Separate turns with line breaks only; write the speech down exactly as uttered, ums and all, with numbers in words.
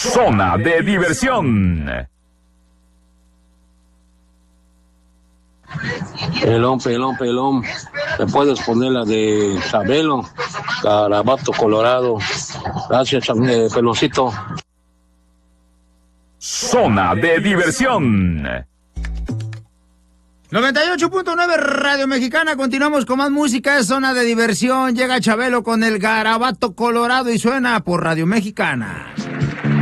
Zona de diversión.
Pelón, pelón, pelón. ¿Me puedes poner la de Chabelo? Garabato Colorado. Gracias, eh, peloncito.
Zona de diversión.
noventa y ocho punto nueve Radio Mexicana, continuamos con más música, es Zona de Diversión. Llega Chabelo con el Garabato Colorado y suena por Radio Mexicana.